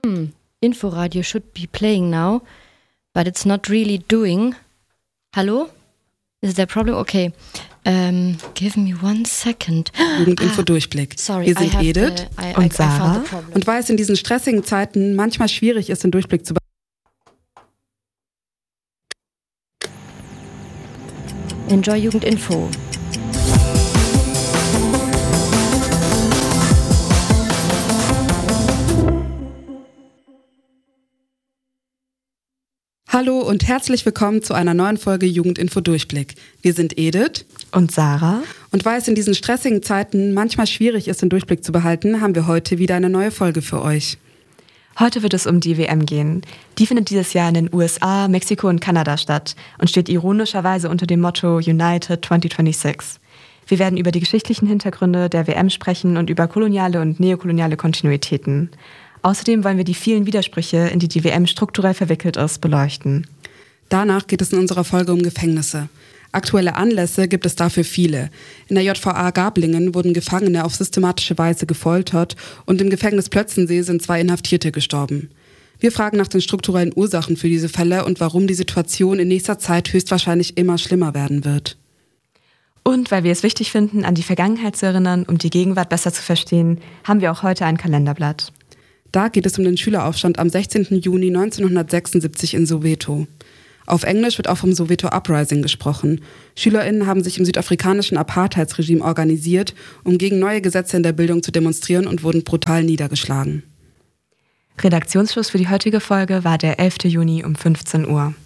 Inforadio should be playing now, but it's not really doing. Hallo? Is there a problem? Okay. Give me 1 second. Jugendinfo-Durchblick. Sorry, Wir sind Edith und Sarah. Und weil es in diesen stressigen Zeiten manchmal schwierig ist, den Durchblick zu behalten. Enjoy Jugendinfo. Hallo und herzlich willkommen zu einer neuen Folge Jugendinfo-Durchblick. Wir sind Edith und Sarah. Und weil es in diesen stressigen Zeiten manchmal schwierig ist, den Durchblick zu behalten, haben wir heute wieder eine neue Folge für euch. Heute wird es um die WM gehen. Die findet dieses Jahr in den USA, Mexiko und Kanada statt und steht ironischerweise unter dem Motto United 2026. Wir werden über die geschichtlichen Hintergründe der WM sprechen und über koloniale und neokoloniale Kontinuitäten. Außerdem wollen wir die vielen Widersprüche, in die die WM strukturell verwickelt ist, beleuchten. Danach geht es in unserer Folge um Gefängnisse. Aktuelle Anlässe gibt es dafür viele. In der JVA Gablingen wurden Gefangene auf systematische Weise gefoltert und im Gefängnis Plötzensee sind 2 Inhaftierte gestorben. Wir fragen nach den strukturellen Ursachen für diese Fälle und warum die Situation in nächster Zeit höchstwahrscheinlich immer schlimmer werden wird. Und weil wir es wichtig finden, an die Vergangenheit zu erinnern, um die Gegenwart besser zu verstehen, haben wir auch heute ein Kalenderblatt. Da geht es um den Schüleraufstand am 16. Juni 1976 in Soweto. Auf Englisch wird auch vom Soweto Uprising gesprochen. SchülerInnen haben sich im südafrikanischen Apartheidsregime organisiert, um gegen neue Gesetze in der Bildung zu demonstrieren und wurden brutal niedergeschlagen. Redaktionsschluss für die heutige Folge war der 11. Juni um 15 Uhr.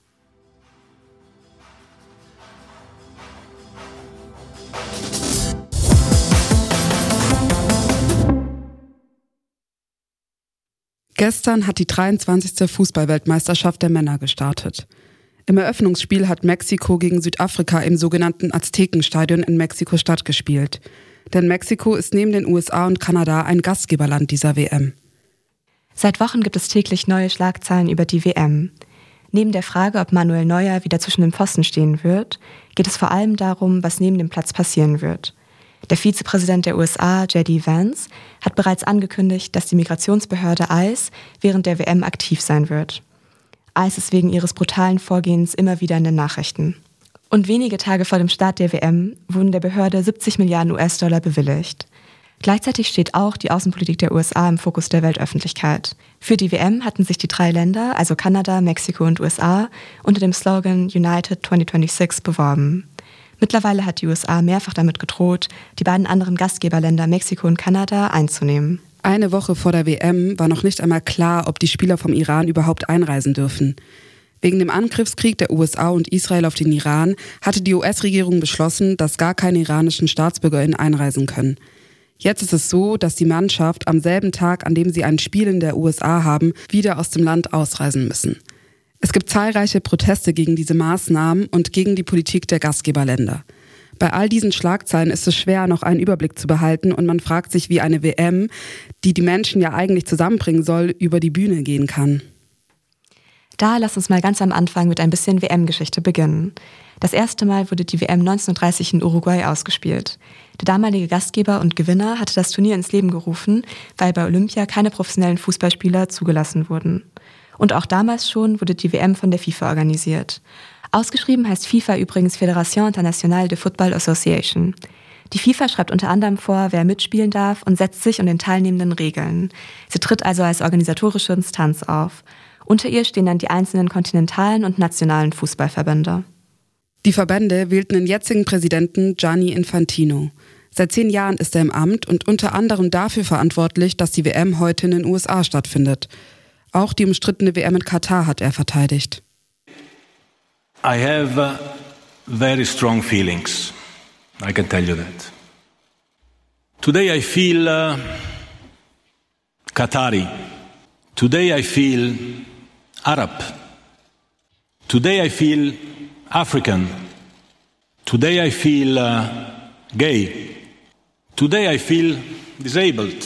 Gestern hat die 23. Fußball-Weltmeisterschaft der Männer gestartet. Im Eröffnungsspiel hat Mexiko gegen Südafrika im sogenannten Aztekenstadion in Mexiko-Stadt gespielt. Denn Mexiko ist neben den USA und Kanada ein Gastgeberland dieser WM. Seit Wochen gibt es täglich neue Schlagzeilen über die WM. Neben der Frage, ob Manuel Neuer wieder zwischen den Pfosten stehen wird, geht es vor allem darum, was neben dem Platz passieren wird. Der Vizepräsident der USA, J.D. Vance, hat bereits angekündigt, dass die Migrationsbehörde ICE während der WM aktiv sein wird. ICE ist wegen ihres brutalen Vorgehens immer wieder in den Nachrichten. Und wenige Tage vor dem Start der WM wurden der Behörde 70 Milliarden US-Dollar bewilligt. Gleichzeitig steht auch die Außenpolitik der USA im Fokus der Weltöffentlichkeit. Für die WM hatten sich die 3 Länder, also Kanada, Mexiko und USA, unter dem Slogan United 2026 beworben. Mittlerweile hat die USA mehrfach damit gedroht, die beiden anderen Gastgeberländer Mexiko und Kanada einzunehmen. Eine Woche vor der WM war noch nicht einmal klar, ob die Spieler vom Iran überhaupt einreisen dürfen. Wegen dem Angriffskrieg der USA und Israel auf den Iran hatte die US-Regierung beschlossen, dass gar keine iranischen StaatsbürgerInnen einreisen können. Jetzt ist es so, dass die Mannschaft am selben Tag, an dem sie ein Spiel in der USA haben, wieder aus dem Land ausreisen müssen. Es gibt zahlreiche Proteste gegen diese Maßnahmen und gegen die Politik der Gastgeberländer. Bei all diesen Schlagzeilen ist es schwer, noch einen Überblick zu behalten und man fragt sich, wie eine WM, die die Menschen ja eigentlich zusammenbringen soll, über die Bühne gehen kann. Da lass uns mal ganz am Anfang mit ein bisschen WM-Geschichte beginnen. Das erste Mal wurde die WM 1930 in Uruguay ausgespielt. Der damalige Gastgeber und Gewinner hatte das Turnier ins Leben gerufen, weil bei Olympia keine professionellen Fußballspieler zugelassen wurden. Und auch damals schon wurde die WM von der FIFA organisiert. Ausgeschrieben heißt FIFA übrigens Fédération Internationale de Football Association. Die FIFA schreibt unter anderem vor, wer mitspielen darf und setzt sich und den teilnehmenden Regeln. Sie tritt also als organisatorische Instanz auf. Unter ihr stehen dann die einzelnen kontinentalen und nationalen Fußballverbände. Die Verbände wählten den jetzigen Präsidenten Gianni Infantino. Seit 10 Jahren ist er im Amt und unter anderem dafür verantwortlich, dass die WM heute in den USA stattfindet. Auch die umstrittene WM in Katar hat er verteidigt. I have very strong feelings. I can tell you that. Today I feel Qatari. Today I feel Arab. Today I feel African. Today I feel gay. Today I feel disabled.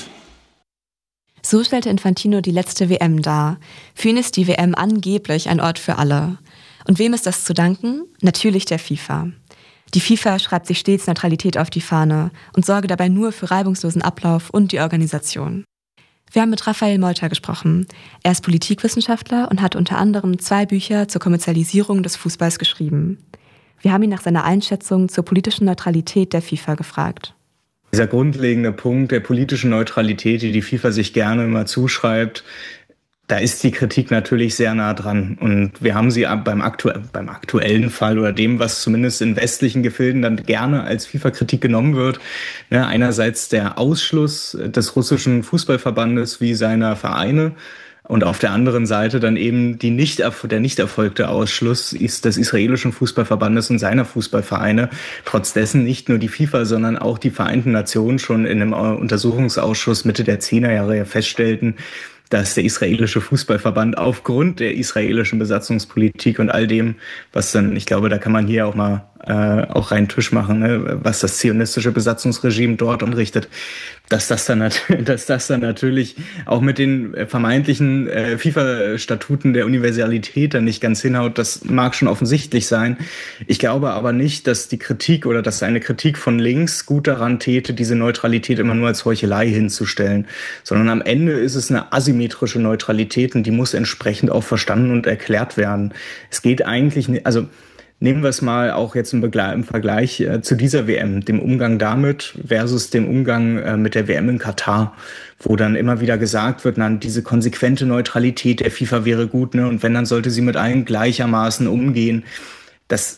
So stellte Infantino die letzte WM dar. Für ihn ist die WM angeblich ein Ort für alle. Und wem ist das zu danken? Natürlich der FIFA. Die FIFA schreibt sich stets Neutralität auf die Fahne und sorge dabei nur für reibungslosen Ablauf und die Organisation. Wir haben mit Raphael Molter gesprochen. Er ist Politikwissenschaftler und hat unter anderem 2 Bücher zur Kommerzialisierung des Fußballs geschrieben. Wir haben ihn nach seiner Einschätzung zur politischen Neutralität der FIFA gefragt. Dieser grundlegende Punkt der politischen Neutralität, die FIFA sich gerne immer zuschreibt, da ist die Kritik natürlich sehr nah dran. Und wir haben sie beim aktuellen Fall oder dem, was zumindest in westlichen Gefilden dann gerne als FIFA-Kritik genommen wird. Einerseits der Ausschluss des russischen Fußballverbandes wie seiner Vereine und auf der anderen Seite dann eben der nicht erfolgte Ausschluss des israelischen Fußballverbandes und seiner Fußballvereine. Trotz dessen nicht nur die FIFA, sondern auch die Vereinten Nationen schon in einem Untersuchungsausschuss Mitte der 10er Jahre feststellten, dass der israelische Fußballverband aufgrund der israelischen Besatzungspolitik und all dem, was dann, ich glaube, da kann man hier auch mal auch reinen Tisch machen, ne, was das zionistische Besatzungsregime dort anrichtet, dass das dann natürlich auch mit den vermeintlichen FIFA-Statuten der Universalität dann nicht ganz hinhaut, das mag schon offensichtlich sein. Ich glaube aber nicht, dass die Kritik oder dass eine Kritik von links gut daran täte, diese Neutralität immer nur als Heuchelei hinzustellen, sondern am Ende ist es eine asymmetrische Neutralität und die muss entsprechend auch verstanden und erklärt werden. Es geht eigentlich nicht, also nehmen wir es mal auch jetzt im Vergleich zu dieser WM, dem Umgang damit versus dem Umgang mit der WM in Katar, wo dann immer wieder gesagt wird, diese konsequente Neutralität der FIFA wäre gut, ne? Und wenn, dann sollte sie mit allen gleichermaßen umgehen. Das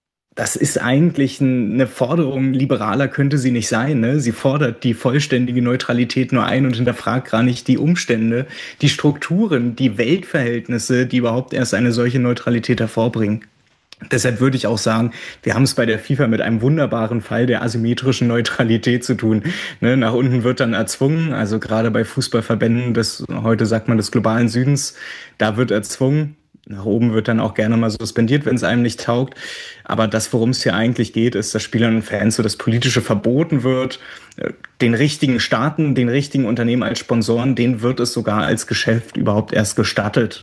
ist eigentlich eine Forderung, liberaler könnte sie nicht sein, ne? Sie fordert die vollständige Neutralität nur ein und hinterfragt gar nicht die Umstände, die Strukturen, die Weltverhältnisse, die überhaupt erst eine solche Neutralität hervorbringen. Deshalb würde ich auch sagen, wir haben es bei der FIFA mit einem wunderbaren Fall der asymmetrischen Neutralität zu tun. Nach unten wird dann erzwungen, also gerade bei Fußballverbänden heute sagt man des globalen Südens, da wird erzwungen. Nach oben wird dann auch gerne mal suspendiert, wenn es einem nicht taugt. Aber das, worum es hier eigentlich geht, ist, dass Spielern und Fans so das Politische verboten wird. Den richtigen Staaten, den richtigen Unternehmen als Sponsoren, denen wird es sogar als Geschäft überhaupt erst gestattet.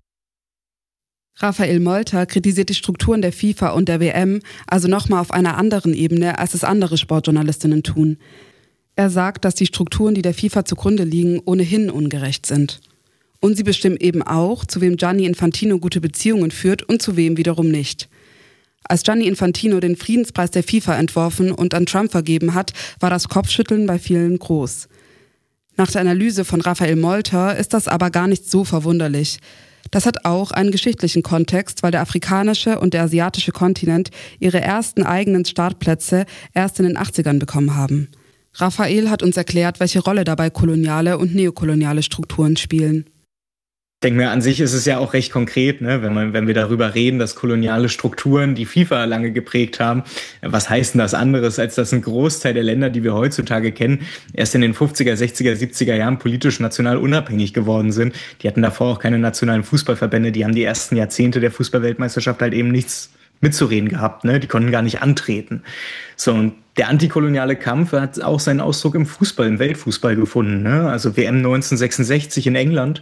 Raphael Molter kritisiert die Strukturen der FIFA und der WM also nochmal auf einer anderen Ebene, als es andere Sportjournalistinnen tun. Er sagt, dass die Strukturen, die der FIFA zugrunde liegen, ohnehin ungerecht sind. Und sie bestimmen eben auch, zu wem Gianni Infantino gute Beziehungen führt und zu wem wiederum nicht. Als Gianni Infantino den Friedenspreis der FIFA entworfen und an Trump vergeben hat, war das Kopfschütteln bei vielen groß. Nach der Analyse von Raphael Molter ist das aber gar nicht so verwunderlich. Das hat auch einen geschichtlichen Kontext, weil der afrikanische und der asiatische Kontinent ihre ersten eigenen Startplätze erst in den 80ern bekommen haben. Raphael hat uns erklärt, welche Rolle dabei koloniale und neokoloniale Strukturen spielen. Ich denke mir, an sich ist es ja auch recht konkret, ne? Wenn wir darüber reden, dass koloniale Strukturen die FIFA lange geprägt haben. Was heißt denn das anderes, als dass ein Großteil der Länder, die wir heutzutage kennen, erst in den 50er, 60er, 70er Jahren politisch national unabhängig geworden sind. Die hatten davor auch keine nationalen Fußballverbände. Die haben die ersten Jahrzehnte der Fußballweltmeisterschaft halt eben nichts mitzureden gehabt, ne? Die konnten gar nicht antreten. So, und der antikoloniale Kampf hat auch seinen Ausdruck im Fußball, im Weltfußball gefunden, ne? Also WM 1966 in England.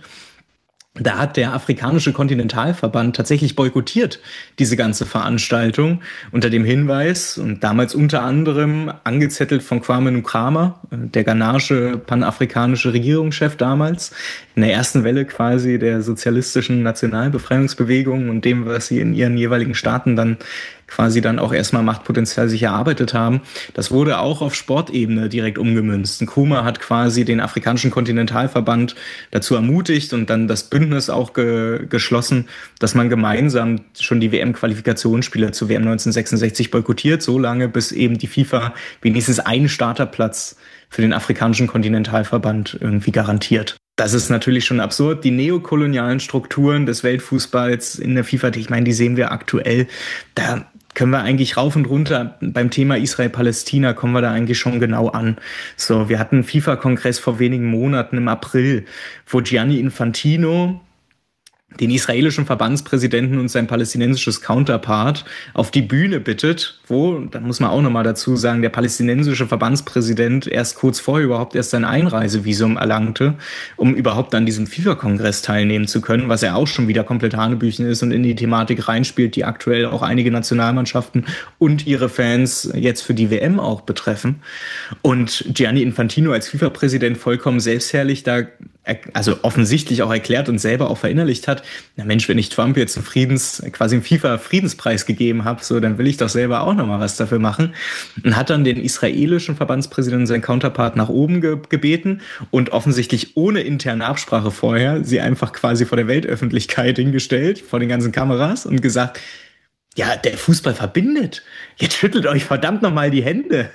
Da hat der afrikanische Kontinentalverband tatsächlich boykottiert, diese ganze Veranstaltung, unter dem Hinweis und damals unter anderem angezettelt von Kwame Nkrumah, der ghanaische panafrikanische Regierungschef damals, in der ersten Welle quasi der sozialistischen Nationalbefreiungsbewegung und dem, was sie in ihren jeweiligen Staaten dann quasi dann auch erstmal Machtpotenzial sich erarbeitet haben. Das wurde auch auf Sportebene direkt umgemünzt. Nkrumah hat quasi den afrikanischen Kontinentalverband dazu ermutigt und dann das Bündnis auch geschlossen, dass man gemeinsam schon die WM-Qualifikationsspiele zur WM 1966 boykottiert, so lange bis eben die FIFA wenigstens einen Starterplatz für den afrikanischen Kontinentalverband irgendwie garantiert. Das ist natürlich schon absurd. Die neokolonialen Strukturen des Weltfußballs in der FIFA, ich meine, die sehen wir aktuell. Da können wir eigentlich rauf und runter beim Thema Israel-Palästina kommen wir da eigentlich schon genau an. So, wir hatten einen FIFA-Kongress vor wenigen Monaten im April, wo Gianni Infantino den israelischen Verbandspräsidenten und sein palästinensisches Counterpart auf die Bühne bittet, wo, da muss man auch nochmal dazu sagen, der palästinensische Verbandspräsident erst kurz vorher überhaupt erst sein Einreisevisum erlangte, um überhaupt an diesem FIFA-Kongress teilnehmen zu können, was ja auch schon wieder komplett Hanebüchen ist und in die Thematik reinspielt, die aktuell auch einige Nationalmannschaften und ihre Fans jetzt für die WM auch betreffen. Und Gianni Infantino als FIFA-Präsident vollkommen selbstherrlich da, also offensichtlich auch erklärt und selber auch verinnerlicht hat, na Mensch, wenn ich Trump jetzt quasi einen FIFA-Friedenspreis gegeben habe, so, dann will ich doch selber auch nochmal was dafür machen. Und hat dann den israelischen Verbandspräsidenten, seinen Counterpart, nach oben gebeten und offensichtlich ohne interne Absprache vorher sie einfach quasi vor der Weltöffentlichkeit hingestellt, vor den ganzen Kameras und gesagt, ja, der Fußball verbindet. Jetzt schüttelt euch verdammt nochmal die Hände.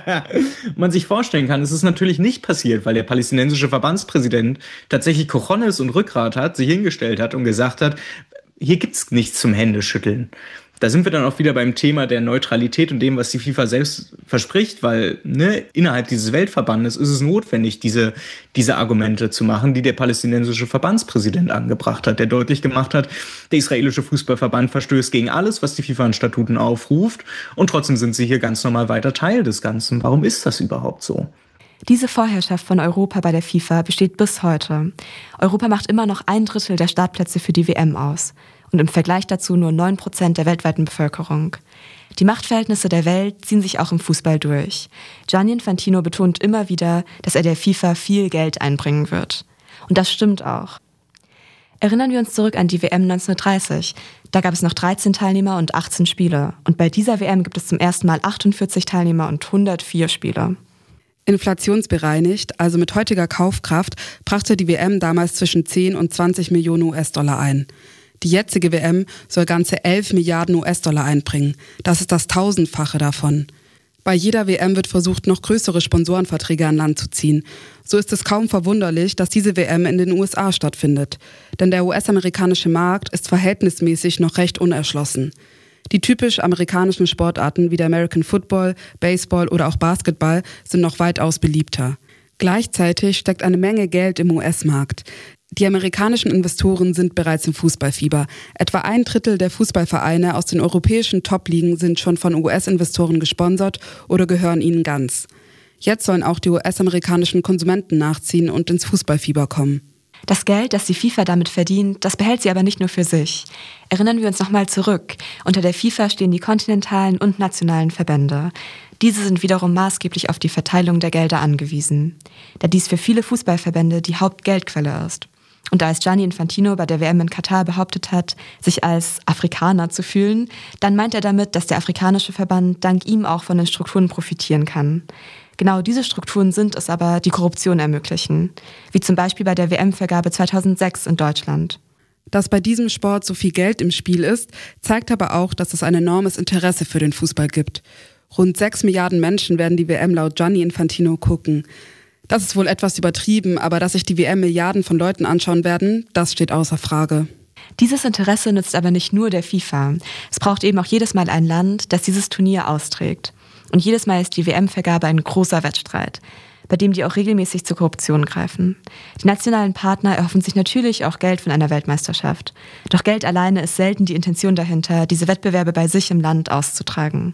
Man sich vorstellen kann, es ist natürlich nicht passiert, weil der palästinensische Verbandspräsident tatsächlich Cojones und Rückgrat hat, sich hingestellt hat und gesagt hat, hier gibt's nichts zum Händeschütteln. Da sind wir dann auch wieder beim Thema der Neutralität und dem, was die FIFA selbst verspricht, weil innerhalb dieses Weltverbandes ist es notwendig, diese Argumente zu machen, die der palästinensische Verbandspräsident angebracht hat, der deutlich gemacht hat, der israelische Fußballverband verstößt gegen alles, was die FIFA in Statuten aufruft, und trotzdem sind sie hier ganz normal weiter Teil des Ganzen. Warum ist das überhaupt so? Diese Vorherrschaft von Europa bei der FIFA besteht bis heute. Europa macht immer noch 1/3 der Startplätze für die WM aus. Und im Vergleich dazu nur 9% der weltweiten Bevölkerung. Die Machtverhältnisse der Welt ziehen sich auch im Fußball durch. Gianni Infantino betont immer wieder, dass er der FIFA viel Geld einbringen wird. Und das stimmt auch. Erinnern wir uns zurück an die WM 1930. Da gab es noch 13 Teilnehmer und 18 Spiele. Und bei dieser WM gibt es zum ersten Mal 48 Teilnehmer und 104 Spiele. Inflationsbereinigt, also mit heutiger Kaufkraft, brachte die WM damals zwischen 10 und 20 Millionen US-Dollar ein. Die jetzige WM soll ganze 11 Milliarden US-Dollar einbringen. Das ist das 1000-fache davon. Bei jeder WM wird versucht, noch größere Sponsorenverträge an Land zu ziehen. So ist es kaum verwunderlich, dass diese WM in den USA stattfindet. Denn der US-amerikanische Markt ist verhältnismäßig noch recht unerschlossen. Die typisch amerikanischen Sportarten wie der American Football, Baseball oder auch Basketball sind noch weitaus beliebter. Gleichzeitig steckt eine Menge Geld im US-Markt. Die amerikanischen Investoren sind bereits im Fußballfieber. Etwa 1/3 der Fußballvereine aus den europäischen Top-Ligen sind schon von US-Investoren gesponsert oder gehören ihnen ganz. Jetzt sollen auch die US-amerikanischen Konsumenten nachziehen und ins Fußballfieber kommen. Das Geld, das die FIFA damit verdient, das behält sie aber nicht nur für sich. Erinnern wir uns nochmal zurück. Unter der FIFA stehen die kontinentalen und nationalen Verbände. Diese sind wiederum maßgeblich auf die Verteilung der Gelder angewiesen, da dies für viele Fußballverbände die Hauptgeldquelle ist. Und als Gianni Infantino bei der WM in Katar behauptet hat, sich als Afrikaner zu fühlen, dann meint er damit, dass der afrikanische Verband dank ihm auch von den Strukturen profitieren kann. Genau diese Strukturen sind es aber, die Korruption ermöglichen, wie zum Beispiel bei der WM-Vergabe 2006 in Deutschland. Dass bei diesem Sport so viel Geld im Spiel ist, zeigt aber auch, dass es ein enormes Interesse für den Fußball gibt. Rund 6 Milliarden Menschen werden die WM laut Gianni Infantino gucken. Das ist wohl etwas übertrieben, aber dass sich die WM Milliarden von Leuten anschauen werden, das steht außer Frage. Dieses Interesse nützt aber nicht nur der FIFA. Es braucht eben auch jedes Mal ein Land, das dieses Turnier austrägt. Und jedes Mal ist die WM-Vergabe ein großer Wettstreit, bei dem die auch regelmäßig zur Korruption greifen. Die nationalen Partner erhoffen sich natürlich auch Geld von einer Weltmeisterschaft. Doch Geld alleine ist selten die Intention dahinter, diese Wettbewerbe bei sich im Land auszutragen.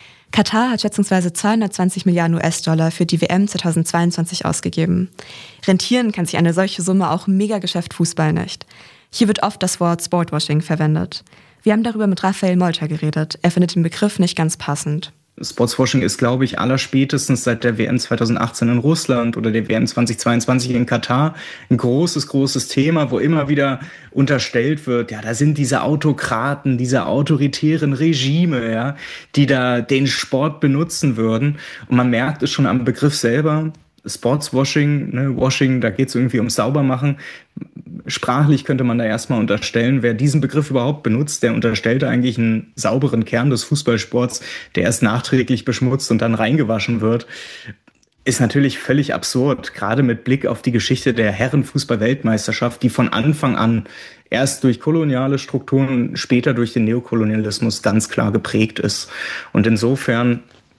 Katar hat schätzungsweise 220 Milliarden US-Dollar für die WM 2022 ausgegeben. Rentieren kann sich eine solche Summe auch im Megageschäft Fußball nicht. Hier wird oft das Wort Sportwashing verwendet. Wir haben darüber mit Raphael Molter geredet. Er findet den Begriff nicht ganz passend. Sportswashing ist, glaube ich, allerspätestens seit der WM 2018 in Russland oder der WM 2022 in Katar ein großes Thema, wo immer wieder unterstellt wird, ja, da sind diese Autokraten, diese autoritären Regime, ja, die da den Sport benutzen würden. Und man merkt es schon am Begriff selber. Sportswashing, Washing, da geht es irgendwie ums Saubermachen. Sprachlich könnte man da erstmal unterstellen, wer diesen Begriff überhaupt benutzt, der unterstellt eigentlich einen sauberen Kern des Fußballsports, der erst nachträglich beschmutzt und dann reingewaschen wird. Ist natürlich völlig absurd, gerade mit Blick auf die Geschichte der Herrenfußball-Weltmeisterschaft, die von Anfang an erst durch koloniale Strukturen, später durch den Neokolonialismus ganz klar geprägt ist. Und insofern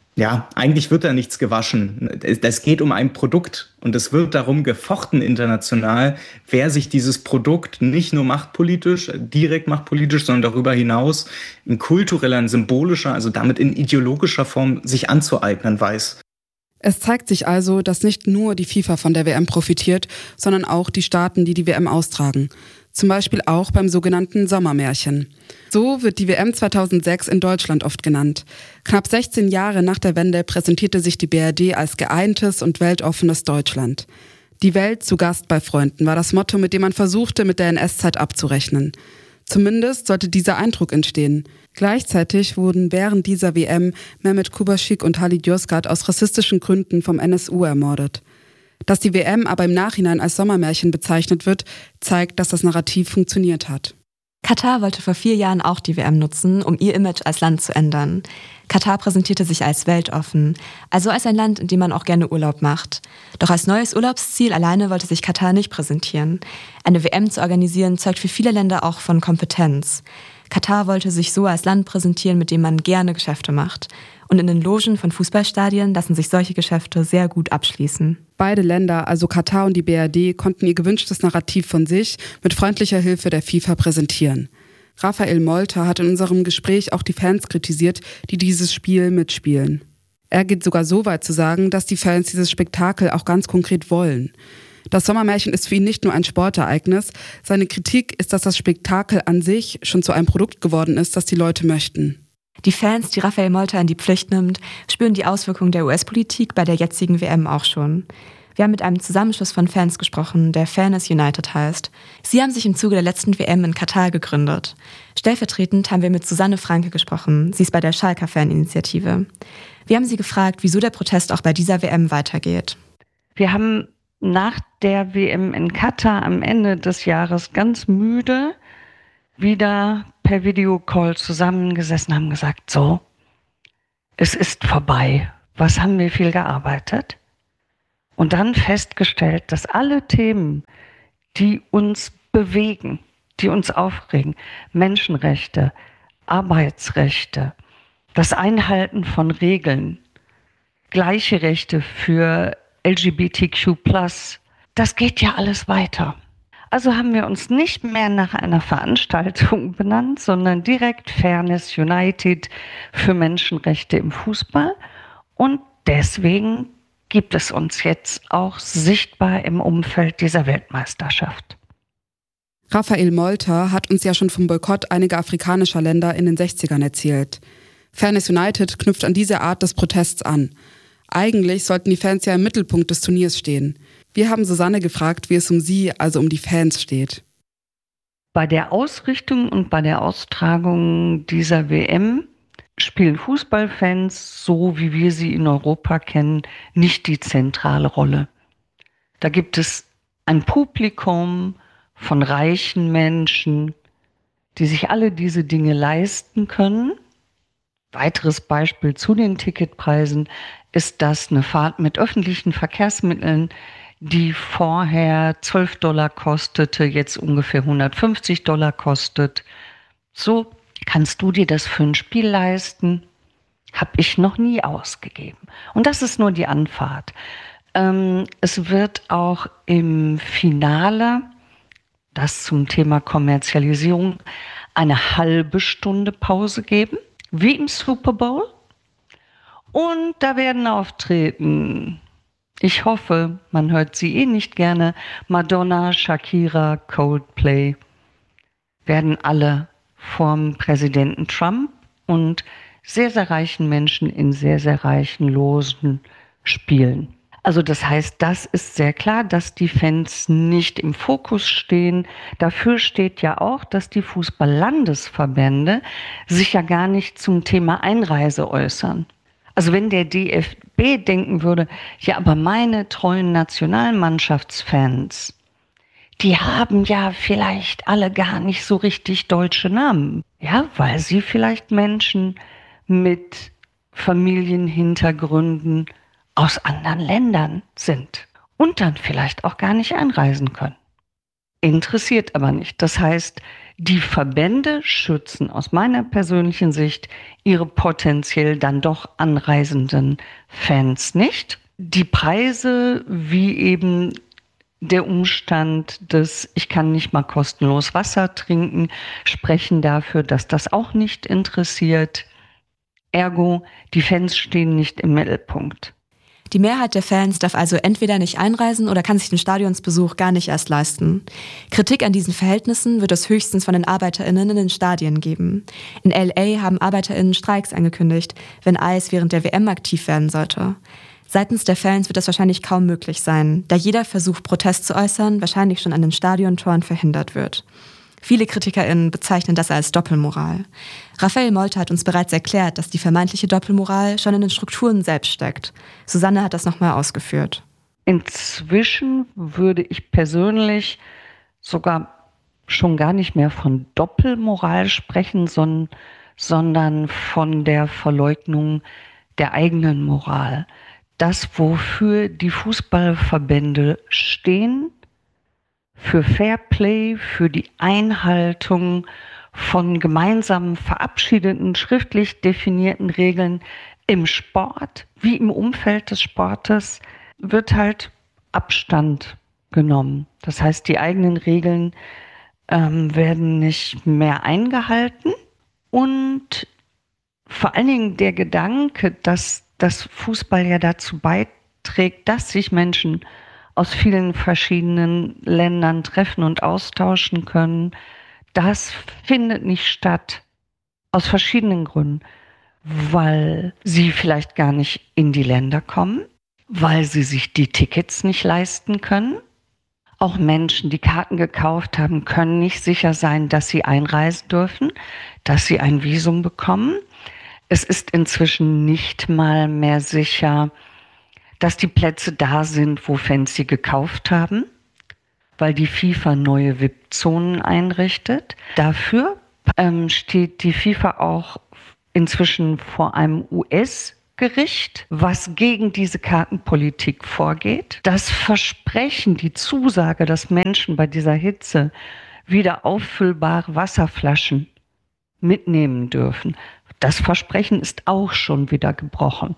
Ja, eigentlich wird da nichts gewaschen. Es geht um ein Produkt und es wird darum gefochten international, wer sich dieses Produkt nicht nur machtpolitisch, direkt machtpolitisch, sondern darüber hinaus in kultureller, in symbolischer, also damit in ideologischer Form sich anzueignen weiß. Es zeigt sich also, dass nicht nur die FIFA von der WM profitiert, sondern auch die Staaten, die die WM austragen. Zum Beispiel auch beim sogenannten Sommermärchen. So wird die WM 2006 in Deutschland oft genannt. Knapp 16 Jahre nach der Wende präsentierte sich die BRD als geeintes und weltoffenes Deutschland. Die Welt zu Gast bei Freunden war das Motto, mit dem man versuchte, mit der NS-Zeit abzurechnen. Zumindest sollte dieser Eindruck entstehen. Gleichzeitig wurden während dieser WM Mehmet Kubaschik und Halit Yozgat aus rassistischen Gründen vom NSU ermordet. Dass die WM aber im Nachhinein als Sommermärchen bezeichnet wird, zeigt, dass das Narrativ funktioniert hat. Katar wollte vor 4 Jahren auch die WM nutzen, um ihr Image als Land zu ändern. Katar präsentierte sich als weltoffen, also als ein Land, in dem man auch gerne Urlaub macht. Doch als neues Urlaubsziel alleine wollte sich Katar nicht präsentieren. Eine WM zu organisieren zeugt für viele Länder auch von Kompetenz. Katar wollte sich so als Land präsentieren, mit dem man gerne Geschäfte macht. Und in den Logen von Fußballstadien lassen sich solche Geschäfte sehr gut abschließen. Beide Länder, also Katar und die BRD, konnten ihr gewünschtes Narrativ von sich mit freundlicher Hilfe der FIFA präsentieren. Raphael Molter hat in unserem Gespräch auch die Fans kritisiert, die dieses Spiel mitspielen. Er geht sogar so weit zu sagen, dass die Fans dieses Spektakel auch ganz konkret wollen. Das Sommermärchen ist für ihn nicht nur ein Sportereignis. Seine Kritik ist, dass das Spektakel an sich schon zu einem Produkt geworden ist, das die Leute möchten. Die Fans, die Raphael Molter in die Pflicht nimmt, spüren die Auswirkungen der US-Politik bei der jetzigen WM auch schon. Wir haben mit einem Zusammenschluss von Fans gesprochen, der Fairness United heißt. Sie haben sich im Zuge der letzten WM in Katar gegründet. Stellvertretend haben wir mit Susanne Franke gesprochen. Sie ist bei der Schalker Faninitiative. Wir haben sie gefragt, wieso der Protest auch bei dieser WM weitergeht. Wir haben nach der WM in Katar am Ende des Jahres ganz müde wieder per Videocall zusammengesessen, haben gesagt, so, es ist vorbei. Was haben wir viel gearbeitet? Und dann festgestellt, dass alle Themen, die uns bewegen, die uns aufregen, Menschenrechte, Arbeitsrechte, das Einhalten von Regeln, gleiche Rechte für LGBTQ+, das geht ja alles weiter. Also haben wir uns nicht mehr nach einer Veranstaltung benannt, sondern direkt Fairness United für Menschenrechte im Fußball. Und deswegen gibt es uns jetzt auch sichtbar im Umfeld dieser Weltmeisterschaft. Raphael Molter hat uns ja schon vom Boykott einiger afrikanischer Länder in den 60ern erzählt. Fairness United knüpft an diese Art des Protests an. Eigentlich sollten die Fans ja im Mittelpunkt des Turniers stehen. Wir haben Susanne gefragt, wie es um sie, also um die Fans, steht. Bei der Ausrichtung und bei der Austragung dieser WM spielen Fußballfans, so wie wir sie in Europa kennen, nicht die zentrale Rolle. Da gibt es ein Publikum von reichen Menschen, die sich alle diese Dinge leisten können. Weiteres Beispiel zu den Ticketpreisen ist, dass eine Fahrt mit öffentlichen Verkehrsmitteln, die vorher $12 kostete, jetzt ungefähr $150 kostet. So kannst du dir das für ein Spiel leisten? Habe ich noch nie ausgegeben. Und das ist nur die Anfahrt. Es wird auch im Finale, das zum Thema Kommerzialisierung, eine halbe Stunde Pause geben, wie im Super Bowl. Und da werden auftreten, ich hoffe, man hört sie eh nicht gerne, Madonna, Shakira, Coldplay, werden alle vom Präsidenten Trump und sehr, sehr reichen Menschen in sehr, sehr reichen Logen spielen. Also das heißt, das ist sehr klar, dass die Fans nicht im Fokus stehen. Dafür steht ja auch, dass die Fußball-Landesverbände sich ja gar nicht zum Thema Einreise äußern. Also wenn der DFB denken würde, ja, aber meine treuen Nationalmannschaftsfans, die haben ja vielleicht alle gar nicht so richtig deutsche Namen. Ja, weil sie vielleicht Menschen mit Familienhintergründen aus anderen Ländern sind und dann vielleicht auch gar nicht einreisen können. interessiert aber nicht. Das heißt, die Verbände schützen aus meiner persönlichen Sicht ihre potenziell dann doch anreisenden Fans nicht. Die Preise, wie eben der Umstand des ich kann nicht mal kostenlos Wasser trinken, sprechen dafür, dass das auch nicht interessiert. Ergo, die Fans stehen nicht im Mittelpunkt. Die Mehrheit der Fans darf also entweder nicht einreisen oder kann sich den Stadionsbesuch gar nicht erst leisten. Kritik an diesen Verhältnissen wird es höchstens von den ArbeiterInnen in den Stadien geben. In LA haben ArbeiterInnen Streiks angekündigt, wenn Ice während der WM aktiv werden sollte. Seitens der Fans wird das wahrscheinlich kaum möglich sein, da jeder Versuch, Protest zu äußern, wahrscheinlich schon an den Stadiontoren verhindert wird. Viele KritikerInnen bezeichnen das als Doppelmoral. Raphael Molte hat uns bereits erklärt, dass die vermeintliche Doppelmoral schon in den Strukturen selbst steckt. Susanne hat das nochmal ausgeführt. Inzwischen würde ich persönlich sogar schon gar nicht mehr von Doppelmoral sprechen, sondern von der Verleugnung der eigenen Moral. Das, wofür die Fußballverbände stehen, für Fairplay, für die Einhaltung von gemeinsam verabschiedeten, schriftlich definierten Regeln im Sport wie im Umfeld des Sportes, wird halt Abstand genommen. Das heißt, die eigenen Regeln werden nicht mehr eingehalten und vor allen Dingen der Gedanke, dass das Fußball ja dazu beiträgt, dass sich Menschen aus vielen verschiedenen Ländern treffen und austauschen können. Das findet nicht statt, aus verschiedenen Gründen, weil sie vielleicht gar nicht in die Länder kommen, weil sie sich die Tickets nicht leisten können. Auch Menschen, die Karten gekauft haben, können nicht sicher sein, dass sie einreisen dürfen, dass sie ein Visum bekommen. Es ist inzwischen nicht mal mehr sicher, dass die Plätze da sind, wo Fans sie gekauft haben, weil die FIFA neue VIP-Zonen einrichtet. Dafür steht die FIFA auch inzwischen vor einem US-Gericht, was gegen diese Kartenpolitik vorgeht. Das Versprechen, die Zusage, dass Menschen bei dieser Hitze wieder auffüllbare Wasserflaschen mitnehmen dürfen, das Versprechen ist auch schon wieder gebrochen.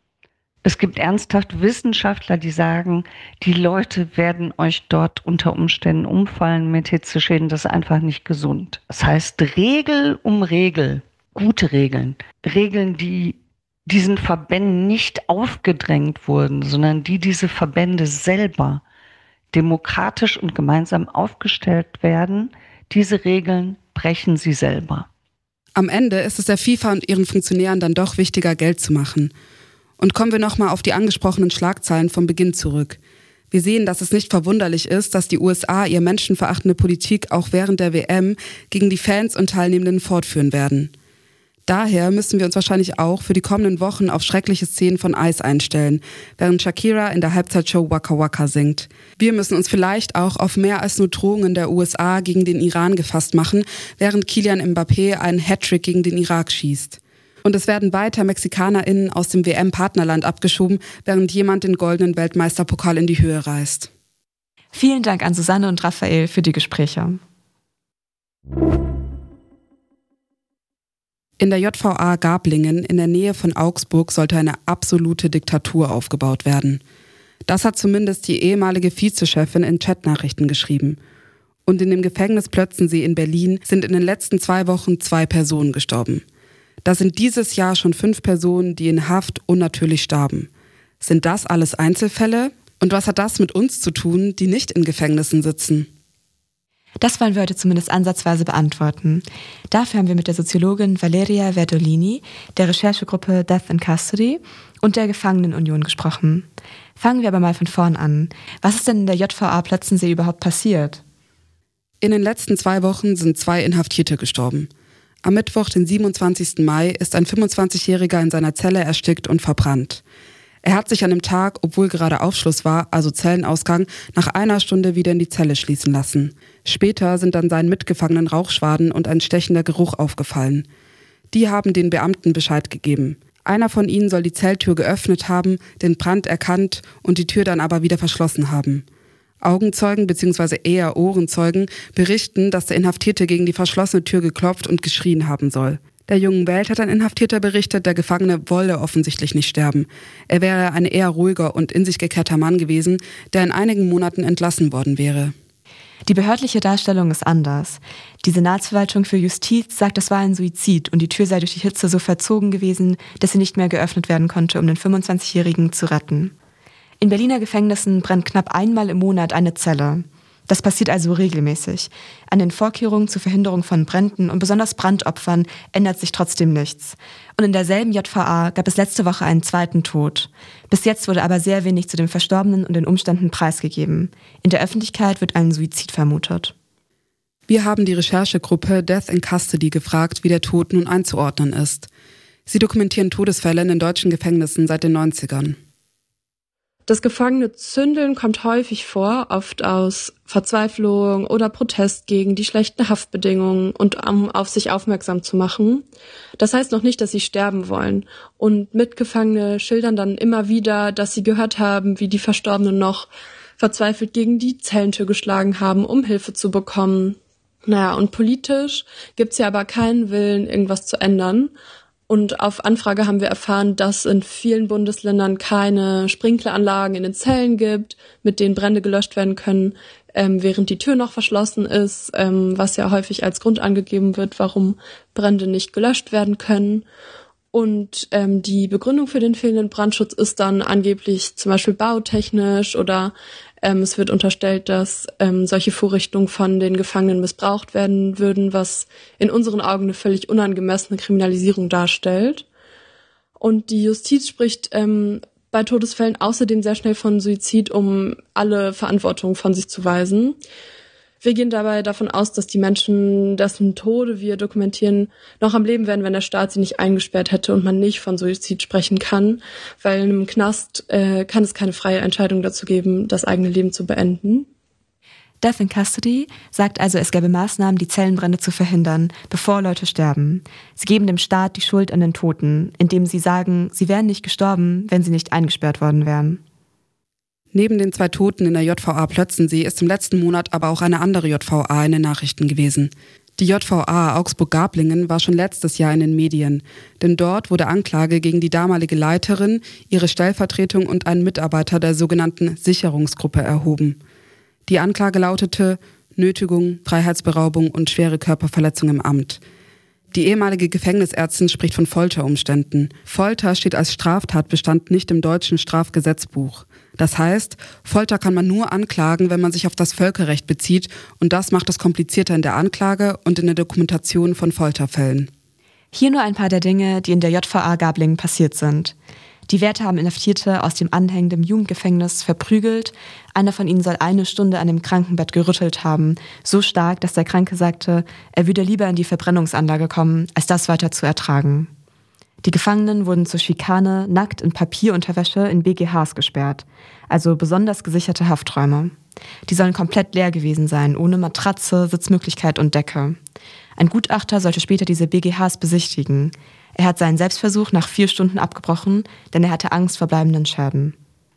Es gibt ernsthaft Wissenschaftler, die sagen, die Leute werden euch dort unter Umständen umfallen mit Hitzeschäden. Das ist einfach nicht gesund. Das heißt, Regel um Regel, gute Regeln, Regeln, die diesen Verbänden nicht aufgedrängt wurden, sondern die diese Verbände selber demokratisch und gemeinsam aufgestellt werden, diese Regeln brechen sie selber. Am Ende ist es der FIFA und ihren Funktionären dann doch wichtiger, Geld zu machen. Und kommen wir nochmal auf die angesprochenen Schlagzeilen vom Beginn zurück. Wir sehen, dass es nicht verwunderlich ist, dass die USA ihre menschenverachtende Politik auch während der WM gegen die Fans und Teilnehmenden fortführen werden. Daher müssen wir uns wahrscheinlich auch für die kommenden Wochen auf schreckliche Szenen von Ice einstellen, während Shakira in der Halbzeitshow Waka Waka singt. Wir müssen uns vielleicht auch auf mehr als nur Drohungen der USA gegen den Iran gefasst machen, während Kylian Mbappé einen Hattrick gegen den Irak schießt. Und es werden weiter MexikanerInnen aus dem WM-Partnerland abgeschoben, während jemand den goldenen Weltmeisterpokal in die Höhe reißt. Vielen Dank an Susanne und Raphael für die Gespräche. In der JVA Gablingen in der Nähe von Augsburg sollte eine absolute Diktatur aufgebaut werden. Das hat zumindest die ehemalige Vizechefin in Chatnachrichten geschrieben. Und in dem Gefängnis Plötzensee in Berlin sind in den letzten 2 Wochen 2 Personen gestorben. Das sind dieses Jahr schon 5 Personen, die in Haft unnatürlich starben. Sind das alles Einzelfälle? Und was hat das mit uns zu tun, die nicht in Gefängnissen sitzen? Das wollen wir heute zumindest ansatzweise beantworten. Dafür haben wir mit der Soziologin Valeria Verdolini, der Recherchegruppe Death in Custody und der Gefangenenunion gesprochen. Fangen wir aber mal von vorn an. Was ist denn in der JVA Plötzensee überhaupt passiert? In den letzten 2 Wochen sind 2 Inhaftierte gestorben. Am Mittwoch, den 27. Mai, ist ein 25-Jähriger in seiner Zelle erstickt und verbrannt. Er hat sich an dem Tag, obwohl gerade Aufschluss war, also Zellenausgang, nach 1 Stunde wieder in die Zelle schließen lassen. Später sind dann seinen Mitgefangenen Rauchschwaden und ein stechender Geruch aufgefallen. Die haben den Beamten Bescheid gegeben. Einer von ihnen soll die Zelltür geöffnet haben, den Brand erkannt und die Tür dann aber wieder verschlossen haben. Augenzeugen bzw. eher Ohrenzeugen berichten, dass der Inhaftierte gegen die verschlossene Tür geklopft und geschrien haben soll. Der Jungen Welt hat ein Inhaftierter berichtet, der Gefangene wolle offensichtlich nicht sterben. Er wäre ein eher ruhiger und in sich gekehrter Mann gewesen, der in einigen Monaten entlassen worden wäre. Die behördliche Darstellung ist anders. Die Senatsverwaltung für Justiz sagt, es war ein Suizid und die Tür sei durch die Hitze so verzogen gewesen, dass sie nicht mehr geöffnet werden konnte, um den 25-Jährigen zu retten. In Berliner Gefängnissen brennt knapp einmal im Monat eine Zelle. Das passiert also regelmäßig. An den Vorkehrungen zur Verhinderung von Bränden und besonders Brandopfern ändert sich trotzdem nichts. Und in derselben JVA gab es letzte Woche einen zweiten Tod. Bis jetzt wurde aber sehr wenig zu dem Verstorbenen und den Umständen preisgegeben. In der Öffentlichkeit wird ein Suizid vermutet. Wir haben die Recherchegruppe Death in Custody gefragt, wie der Tod nun einzuordnen ist. Sie dokumentieren Todesfälle in den deutschen Gefängnissen seit den 90ern. Das gefangene Zündeln kommt häufig vor, oft aus Verzweiflung oder Protest gegen die schlechten Haftbedingungen und um auf sich aufmerksam zu machen. Das heißt noch nicht, dass sie sterben wollen. Und Mitgefangene schildern dann immer wieder, dass sie gehört haben, wie die Verstorbenen noch verzweifelt gegen die Zellentür geschlagen haben, um Hilfe zu bekommen. Und politisch gibt's ja aber keinen Willen, irgendwas zu ändern. Und auf Anfrage haben wir erfahren, dass in vielen Bundesländern keine Sprinkleranlagen in den Zellen gibt, mit denen Brände gelöscht werden können, während die Tür noch verschlossen ist, was ja häufig als Grund angegeben wird, warum Brände nicht gelöscht werden können. Und die Begründung für den fehlenden Brandschutz ist dann angeblich zum Beispiel bautechnisch oder es wird unterstellt, dass solche Vorrichtungen von den Gefangenen missbraucht werden würden, was in unseren Augen eine völlig unangemessene Kriminalisierung darstellt. Und die Justiz spricht bei Todesfällen außerdem sehr schnell von Suizid, um alle Verantwortung von sich zu weisen. Wir gehen dabei davon aus, dass die Menschen, dessen Tode wir dokumentieren, noch am Leben wären, wenn der Staat sie nicht eingesperrt hätte und man nicht von Suizid sprechen kann, weil in einem Knast kann es keine freie Entscheidung dazu geben, das eigene Leben zu beenden. Death in Custody sagt also, es gäbe Maßnahmen, die Zellenbrände zu verhindern, bevor Leute sterben. Sie geben dem Staat die Schuld an den Toten, indem sie sagen, sie wären nicht gestorben, wenn sie nicht eingesperrt worden wären. Neben den 2 Toten in der JVA Plötzensee ist im letzten Monat aber auch eine andere JVA in den Nachrichten gewesen. Die JVA Augsburg-Gablingen war schon letztes Jahr in den Medien, denn dort wurde Anklage gegen die damalige Leiterin, ihre Stellvertretung und einen Mitarbeiter der sogenannten Sicherungsgruppe erhoben. Die Anklage lautete Nötigung, Freiheitsberaubung und schwere Körperverletzung im Amt. Die ehemalige Gefängnisärztin spricht von Folterumständen. Folter steht als Straftatbestand nicht im deutschen Strafgesetzbuch. Das heißt, Folter kann man nur anklagen, wenn man sich auf das Völkerrecht bezieht, und das macht es komplizierter in der Anklage und in der Dokumentation von Folterfällen. Hier nur ein paar der Dinge, die in der JVA Gablingen passiert sind. Die Wärter haben Inhaftierte aus dem anhängenden Jugendgefängnis verprügelt. Einer von ihnen soll 1 Stunde an dem Krankenbett gerüttelt haben, so stark, dass der Kranke sagte, er würde lieber in die Verbrennungsanlage kommen, als das weiter zu ertragen. Die Gefangenen wurden zur Schikane nackt in Papierunterwäsche in BGHs gesperrt, also besonders gesicherte Hafträume. Die sollen komplett leer gewesen sein, ohne Matratze, Sitzmöglichkeit und Decke. Ein Gutachter sollte später diese BGHs besichtigen. Er hat seinen Selbstversuch nach 4 Stunden abgebrochen, denn er hatte Angst vor bleibenden Schäden.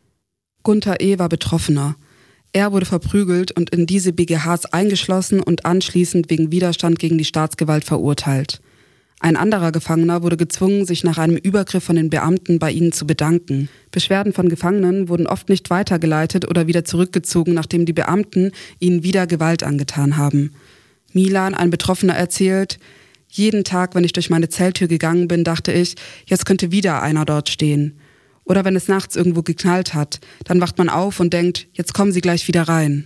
Gunther E. war Betroffener. Er wurde verprügelt und in diese BGHs eingeschlossen und anschließend wegen Widerstand gegen die Staatsgewalt verurteilt. Ein anderer Gefangener wurde gezwungen, sich nach einem Übergriff von den Beamten bei ihnen zu bedanken. Beschwerden von Gefangenen wurden oft nicht weitergeleitet oder wieder zurückgezogen, nachdem die Beamten ihnen wieder Gewalt angetan haben. Milan, ein Betroffener, erzählt, jeden Tag, wenn ich durch meine Zelltür gegangen bin, dachte ich, jetzt könnte wieder einer dort stehen. Oder wenn es nachts irgendwo geknallt hat, dann wacht man auf und denkt, jetzt kommen sie gleich wieder rein.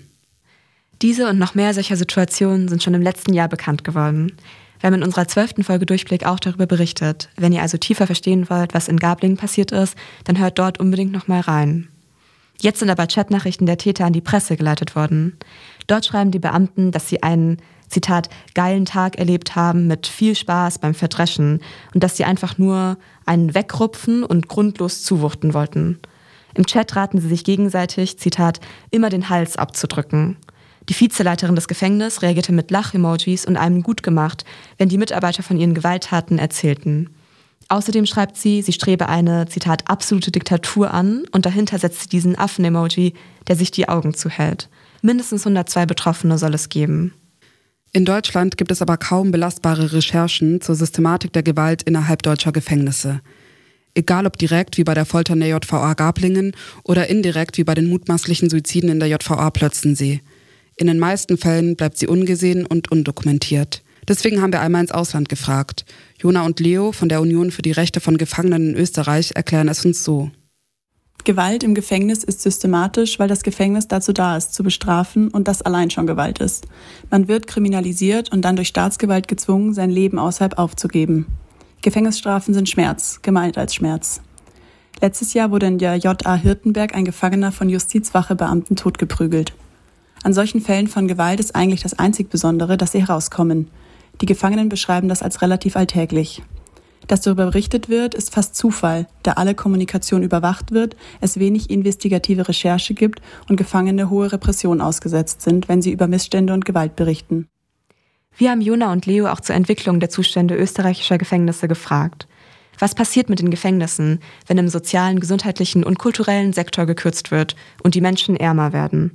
Diese und noch mehr solcher Situationen sind schon im letzten Jahr bekannt geworden. Wir haben in unserer 12. Folge Durchblick auch darüber berichtet. Wenn ihr also tiefer verstehen wollt, was in Gablingen passiert ist, dann hört dort unbedingt noch mal rein. Jetzt sind aber Chatnachrichten der Täter an die Presse geleitet worden. Dort schreiben die Beamten, dass sie einen, Zitat, geilen Tag erlebt haben mit viel Spaß beim Verdreschen und dass sie einfach nur einen wegrupfen und grundlos zuwuchten wollten. Im Chat raten sie sich gegenseitig, Zitat, immer den Hals abzudrücken. Die Vizeleiterin des Gefängnisses reagierte mit Lach-Emojis und einem gut gemacht, wenn die Mitarbeiter von ihren Gewalttaten erzählten. Außerdem schreibt sie strebe eine, Zitat, absolute Diktatur an und dahinter setzt sie diesen Affen-Emoji, der sich die Augen zuhält. Mindestens 102 Betroffene soll es geben. In Deutschland gibt es aber kaum belastbare Recherchen zur Systematik der Gewalt innerhalb deutscher Gefängnisse. Egal ob direkt wie bei der Folter in der JVA Gablingen oder indirekt wie bei den mutmaßlichen Suiziden in der JVA Plötzensee. In den meisten Fällen bleibt sie ungesehen und undokumentiert. Deswegen haben wir einmal ins Ausland gefragt. Jona und Leo von der Union für die Rechte von Gefangenen in Österreich erklären es uns so. Gewalt im Gefängnis ist systematisch, weil das Gefängnis dazu da ist, zu bestrafen und das allein schon Gewalt ist. Man wird kriminalisiert und dann durch Staatsgewalt gezwungen, sein Leben außerhalb aufzugeben. Gefängnisstrafen sind Schmerz, gemeint als Schmerz. Letztes Jahr wurde in der JA Hirtenberg ein Gefangener von Justizwachebeamten totgeprügelt. An solchen Fällen von Gewalt ist eigentlich das einzig Besondere, dass sie herauskommen. Die Gefangenen beschreiben das als relativ alltäglich. Dass darüber berichtet wird, ist fast Zufall, da alle Kommunikation überwacht wird, es wenig investigative Recherche gibt und Gefangene hohe Repression ausgesetzt sind, wenn sie über Missstände und Gewalt berichten. Wir haben Jona und Leo auch zur Entwicklung der Zustände österreichischer Gefängnisse gefragt. Was passiert mit den Gefängnissen, wenn im sozialen, gesundheitlichen und kulturellen Sektor gekürzt wird und die Menschen ärmer werden?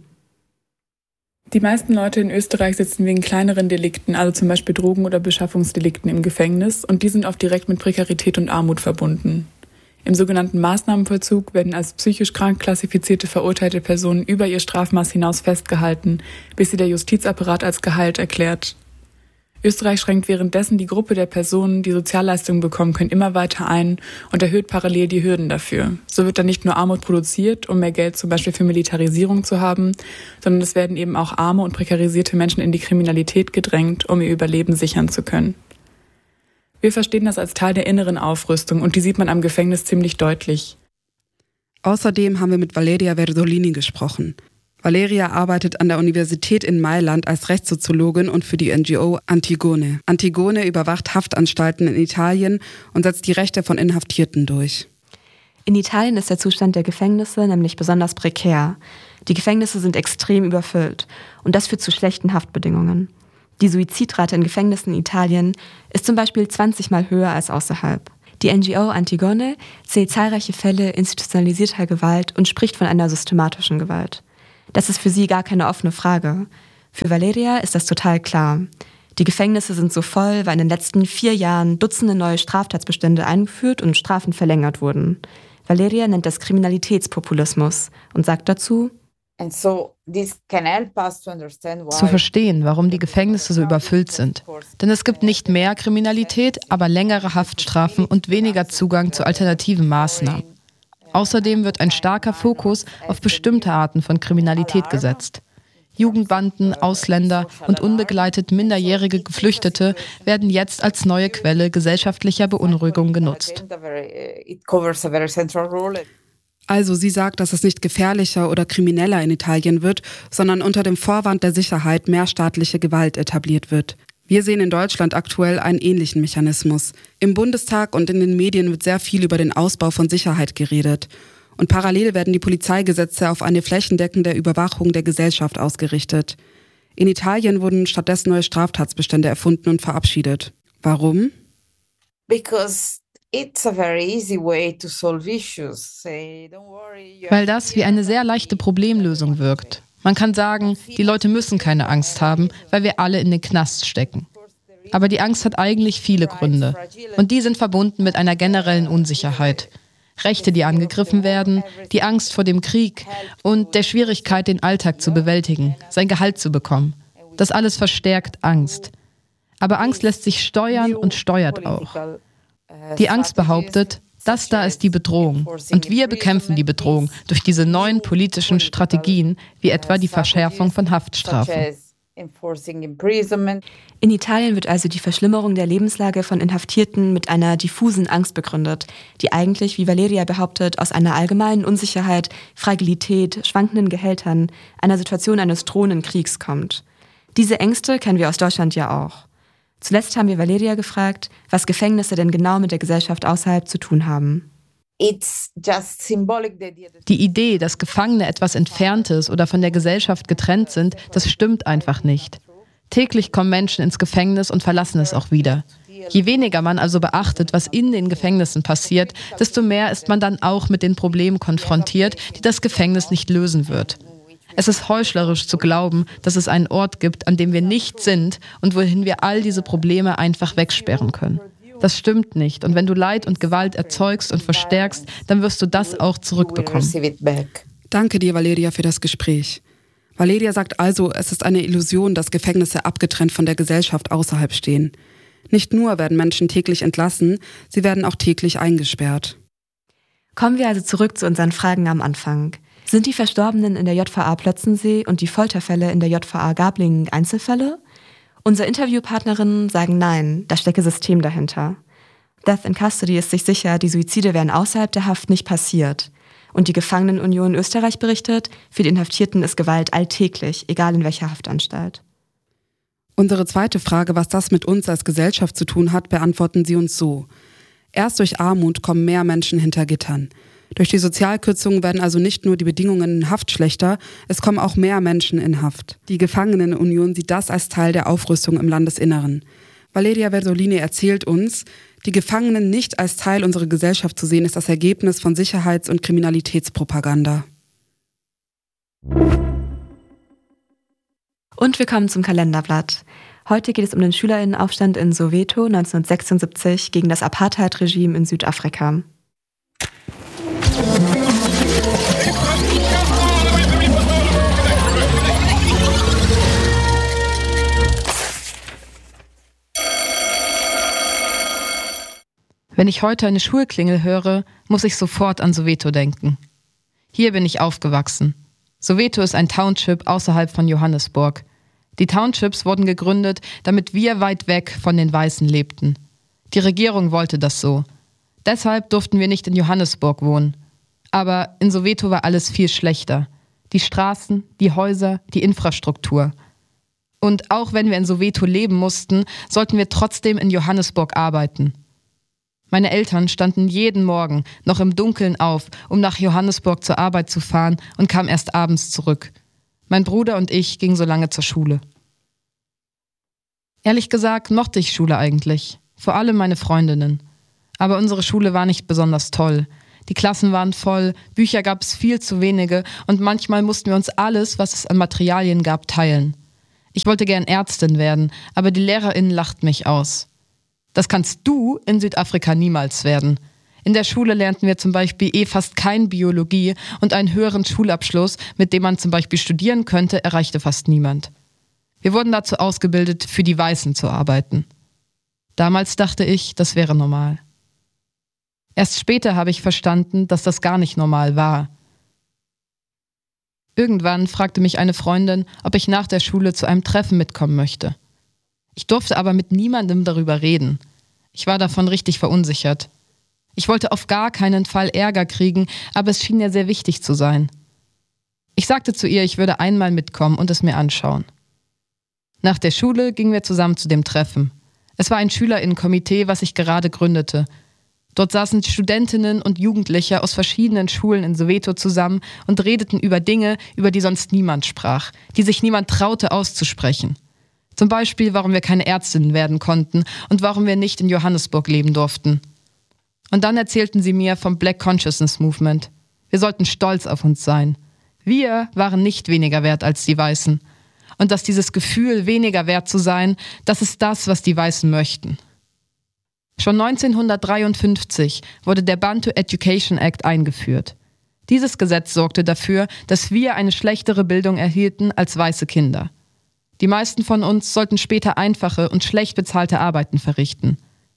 Die meisten Leute in Österreich sitzen wegen kleineren Delikten, also zum Beispiel Drogen- oder Beschaffungsdelikten im Gefängnis, und die sind oft direkt mit Prekarität und Armut verbunden. Im sogenannten Maßnahmenvollzug werden als psychisch krank klassifizierte verurteilte Personen über ihr Strafmaß hinaus festgehalten, bis sie der Justizapparat als geheilt erklärt. Österreich schränkt währenddessen die Gruppe der Personen, die Sozialleistungen bekommen können, immer weiter ein und erhöht parallel die Hürden dafür. So wird dann nicht nur Armut produziert, um mehr Geld zum Beispiel für Militarisierung zu haben, sondern es werden eben auch arme und prekarisierte Menschen in die Kriminalität gedrängt, um ihr Überleben sichern zu können. Wir verstehen das als Teil der inneren Aufrüstung und die sieht man am Gefängnis ziemlich deutlich. Außerdem haben wir mit Valeria Versolini gesprochen. Valeria arbeitet an der Universität in Mailand als Rechtssoziologin und für die NGO Antigone. Antigone überwacht Haftanstalten in Italien und setzt die Rechte von Inhaftierten durch. In Italien ist der Zustand der Gefängnisse nämlich besonders prekär. Die Gefängnisse sind extrem überfüllt und das führt zu schlechten Haftbedingungen. Die Suizidrate in Gefängnissen in Italien ist zum Beispiel 20 Mal höher als außerhalb. Die NGO Antigone zählt zahlreiche Fälle institutionalisierter Gewalt und spricht von einer systematischen Gewalt. Das ist für sie gar keine offene Frage. Für Valeria ist das total klar. Die Gefängnisse sind so voll, weil in den letzten 4 Jahren Dutzende neue Straftatsbestände eingeführt und Strafen verlängert wurden. Valeria nennt das Kriminalitätspopulismus und sagt dazu: Zu verstehen, warum die Gefängnisse so überfüllt sind. Denn es gibt nicht mehr Kriminalität, aber längere Haftstrafen und weniger Zugang zu alternativen Maßnahmen. Außerdem wird ein starker Fokus auf bestimmte Arten von Kriminalität gesetzt. Jugendbanden, Ausländer und unbegleitet minderjährige Geflüchtete werden jetzt als neue Quelle gesellschaftlicher Beunruhigung genutzt. Also sie sagt, dass es nicht gefährlicher oder krimineller in Italien wird, sondern unter dem Vorwand der Sicherheit mehr staatliche Gewalt etabliert wird. Wir sehen in Deutschland aktuell einen ähnlichen Mechanismus. Im Bundestag und in den Medien wird sehr viel über den Ausbau von Sicherheit geredet. Und parallel werden die Polizeigesetze auf eine flächendeckende Überwachung der Gesellschaft ausgerichtet. In Italien wurden stattdessen neue Straftatsbestände erfunden und verabschiedet. Warum? Weil das wie eine sehr leichte Problemlösung wirkt. Man kann sagen, die Leute müssen keine Angst haben, weil wir alle in den Knast stecken. Aber die Angst hat eigentlich viele Gründe. Und die sind verbunden mit einer generellen Unsicherheit. Rechte, die angegriffen werden, die Angst vor dem Krieg und der Schwierigkeit, den Alltag zu bewältigen, sein Gehalt zu bekommen. Das alles verstärkt Angst. Aber Angst lässt sich steuern und steuert auch. Die Angst behauptet, das da ist die Bedrohung. Und wir bekämpfen die Bedrohung durch diese neuen politischen Strategien, wie etwa die Verschärfung von Haftstrafen. In Italien wird also die Verschlimmerung der Lebenslage von Inhaftierten mit einer diffusen Angst begründet, die eigentlich, wie Valeria behauptet, aus einer allgemeinen Unsicherheit, Fragilität, schwankenden Gehältern, einer Situation eines drohenden Kriegs kommt. Diese Ängste kennen wir aus Deutschland ja auch. Zuletzt haben wir Valeria gefragt, was Gefängnisse denn genau mit der Gesellschaft außerhalb zu tun haben. Die Idee, dass Gefangene etwas Entferntes oder von der Gesellschaft getrennt sind, das stimmt einfach nicht. Täglich kommen Menschen ins Gefängnis und verlassen es auch wieder. Je weniger man also beachtet, was in den Gefängnissen passiert, desto mehr ist man dann auch mit den Problemen konfrontiert, die das Gefängnis nicht lösen wird. Es ist heuchlerisch zu glauben, dass es einen Ort gibt, an dem wir nicht sind und wohin wir all diese Probleme einfach wegsperren können. Das stimmt nicht. Und wenn du Leid und Gewalt erzeugst und verstärkst, dann wirst du das auch zurückbekommen. Danke dir, Valeria, für das Gespräch. Valeria sagt also, es ist eine Illusion, dass Gefängnisse abgetrennt von der Gesellschaft außerhalb stehen. Nicht nur werden Menschen täglich entlassen, sie werden auch täglich eingesperrt. Kommen wir also zurück zu unseren Fragen am Anfang. Sind die Verstorbenen in der JVA Plötzensee und die Folterfälle in der JVA Gablingen Einzelfälle? Unsere Interviewpartnerinnen sagen nein, da stecke System dahinter. Death in Custody ist sich sicher, die Suizide wären außerhalb der Haft nicht passiert. Und die Gefangenenunion Österreich berichtet, für die Inhaftierten ist Gewalt alltäglich, egal in welcher Haftanstalt. Unsere zweite Frage, was das mit uns als Gesellschaft zu tun hat, beantworten sie uns so. Erst durch Armut kommen mehr Menschen hinter Gittern. Durch die Sozialkürzungen werden also nicht nur die Bedingungen in Haft schlechter, es kommen auch mehr Menschen in Haft. Die Gefangenenunion sieht das als Teil der Aufrüstung im Landesinneren. Valeria Versolini erzählt uns, die Gefangenen nicht als Teil unserer Gesellschaft zu sehen, ist das Ergebnis von Sicherheits- und Kriminalitätspropaganda. Und wir kommen zum Kalenderblatt. Heute geht es um den SchülerInnenaufstand in Soweto 1976 gegen das Apartheid-Regime in Südafrika. Wenn ich heute eine Schulklingel höre, muss ich sofort an Soweto denken. Hier bin ich aufgewachsen. Soweto ist ein Township außerhalb von Johannesburg. Die Townships wurden gegründet, damit wir weit weg von den Weißen lebten. Die Regierung wollte das so. Deshalb durften wir nicht in Johannesburg wohnen. Aber in Soweto war alles viel schlechter. Die Straßen, die Häuser, die Infrastruktur. Und auch wenn wir in Soweto leben mussten, sollten wir trotzdem in Johannesburg arbeiten. Meine Eltern standen jeden Morgen noch im Dunkeln auf, um nach Johannesburg zur Arbeit zu fahren und kamen erst abends zurück. Mein Bruder und ich gingen so lange zur Schule. Ehrlich gesagt mochte ich Schule eigentlich, vor allem meine Freundinnen. Aber unsere Schule war nicht besonders toll. Die Klassen waren voll, Bücher gab es viel zu wenige und manchmal mussten wir uns alles, was es an Materialien gab, teilen. Ich wollte gern Ärztin werden, aber die LehrerInnen lachten mich aus. Das kannst du in Südafrika niemals werden. In der Schule lernten wir zum Beispiel fast kein Biologie und einen höheren Schulabschluss, mit dem man zum Beispiel studieren könnte, erreichte fast niemand. Wir wurden dazu ausgebildet, für die Weißen zu arbeiten. Damals dachte ich, das wäre normal. Erst später habe ich verstanden, dass das gar nicht normal war. Irgendwann fragte mich eine Freundin, ob ich nach der Schule zu einem Treffen mitkommen möchte. Ich durfte aber mit niemandem darüber reden. Ich war davon richtig verunsichert. Ich wollte auf gar keinen Fall Ärger kriegen, aber es schien mir sehr wichtig zu sein. Ich sagte zu ihr, ich würde einmal mitkommen und es mir anschauen. Nach der Schule gingen wir zusammen zu dem Treffen. Es war ein SchülerInnenkomitee, was ich gerade gründete. Dort saßen Studentinnen und Jugendliche aus verschiedenen Schulen in Soweto zusammen und redeten über Dinge, über die sonst niemand sprach, die sich niemand traute auszusprechen. Zum Beispiel, warum wir keine Ärztinnen werden konnten und warum wir nicht in Johannesburg leben durften. Und dann erzählten sie mir vom Black Consciousness Movement. Wir sollten stolz auf uns sein. Wir waren nicht weniger wert als die Weißen. Und dass dieses Gefühl, weniger wert zu sein, das ist das, was die Weißen möchten. Schon 1953 wurde der Bantu Education Act eingeführt. Dieses Gesetz sorgte dafür, dass wir eine schlechtere Bildung erhielten als weiße Kinder. Die meisten von uns sollten später einfache und schlecht bezahlte Arbeiten verrichten.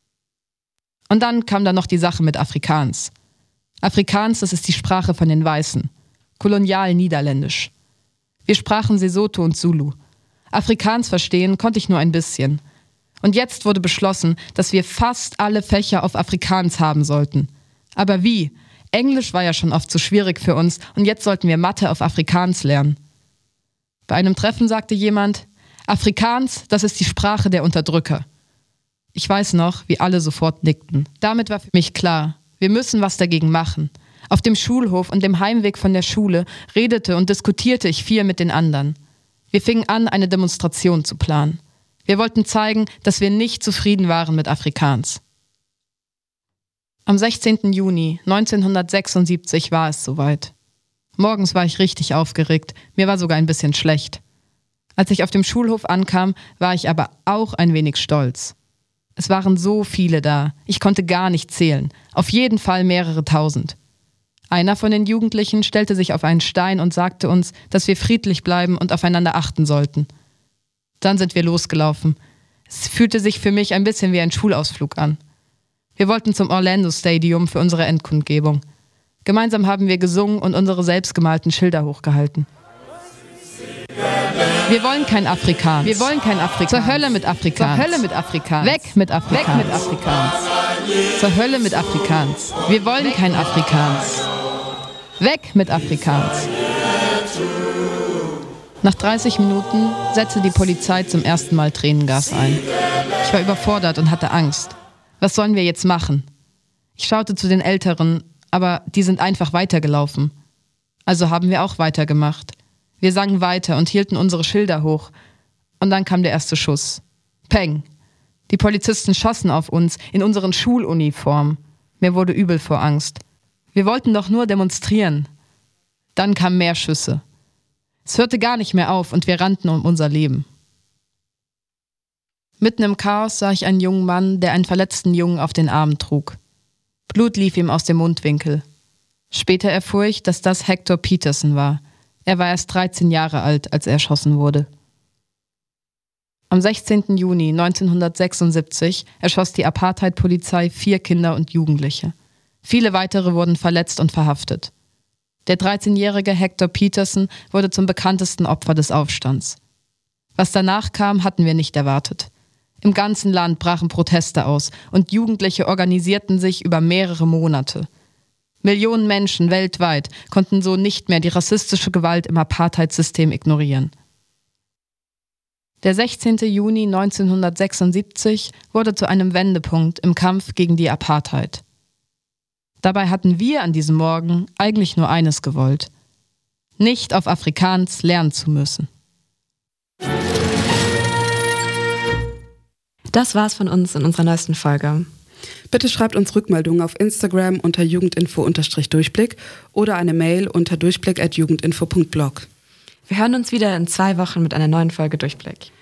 Und dann kam da noch die Sache mit Afrikaans. Afrikaans, das ist die Sprache von den Weißen. Kolonial Niederländisch. Wir sprachen Sesotho und Zulu. Afrikaans verstehen konnte ich nur ein bisschen. Und jetzt wurde beschlossen, dass wir fast alle Fächer auf Afrikaans haben sollten. Aber wie? Englisch war ja schon oft zu schwierig für uns und jetzt sollten wir Mathe auf Afrikaans lernen. Bei einem Treffen sagte jemand, Afrikaans, das ist die Sprache der Unterdrücker. Ich weiß noch, wie alle sofort nickten. Damit war für mich klar, wir müssen was dagegen machen. Auf dem Schulhof und dem Heimweg von der Schule redete und diskutierte ich viel mit den anderen. Wir fingen an, eine Demonstration zu planen. Wir wollten zeigen, dass wir nicht zufrieden waren mit Afrikaans. Am 16. Juni 1976 war es soweit. Morgens war ich richtig aufgeregt. Mir war sogar ein bisschen schlecht. Als ich auf dem Schulhof ankam, war ich aber auch ein wenig stolz. Es waren so viele da. Ich konnte gar nicht zählen. Auf jeden Fall mehrere tausend. Einer von den Jugendlichen stellte sich auf einen Stein und sagte uns, dass wir friedlich bleiben und aufeinander achten sollten. Dann sind wir losgelaufen. Es fühlte sich für mich ein bisschen wie ein Schulausflug an. Wir wollten zum Orlando Stadium für unsere Endkundgebung. Gemeinsam haben wir gesungen und unsere selbstgemalten Schilder hochgehalten. Wir wollen kein Afrikaans. Wir wollen kein Afrikaans. Zur Hölle mit Afrikaans. Zur Hölle mit Afrikaans. Weg mit Afrikaans. Weg mit Afrikaans. Zur Hölle mit Afrikaans. Wir wollen kein Afrikaans. Weg mit Afrikaans. Nach 30 Minuten setzte die Polizei zum ersten Mal Tränengas ein. Ich war überfordert und hatte Angst. Was sollen wir jetzt machen? Ich schaute zu den Älteren, aber die sind einfach weitergelaufen. Also haben wir auch weitergemacht. Wir sangen weiter und hielten unsere Schilder hoch. Und dann kam der erste Schuss. Peng! Die Polizisten schossen auf uns in unseren Schuluniformen. Mir wurde übel vor Angst. Wir wollten doch nur demonstrieren. Dann kamen mehr Schüsse. Es hörte gar nicht mehr auf und wir rannten um unser Leben. Mitten im Chaos sah ich einen jungen Mann, der einen verletzten Jungen auf den Armen trug. Blut lief ihm aus dem Mundwinkel. Später erfuhr ich, dass das Hector Peterson war. Er war erst 13 Jahre alt, als er erschossen wurde. Am 16. Juni 1976 erschoss die Apartheid-Polizei 4 Kinder und Jugendliche. Viele weitere wurden verletzt und verhaftet. Der 13-jährige Hector Peterson wurde zum bekanntesten Opfer des Aufstands. Was danach kam, hatten wir nicht erwartet. Im ganzen Land brachen Proteste aus und Jugendliche organisierten sich über mehrere Monate. Millionen Menschen weltweit konnten so nicht mehr die rassistische Gewalt im Apartheid-System ignorieren. Der 16. Juni 1976 wurde zu einem Wendepunkt im Kampf gegen die Apartheid. Dabei hatten wir an diesem Morgen eigentlich nur eines gewollt: nicht auf Afrikaans lernen zu müssen. Das war's von uns in unserer neuesten Folge. Bitte schreibt uns Rückmeldungen auf Instagram unter jugendinfo_durchblick oder eine Mail unter durchblick@jugendinfo.blog. Wir hören uns wieder in 2 Wochen mit einer neuen Folge Durchblick.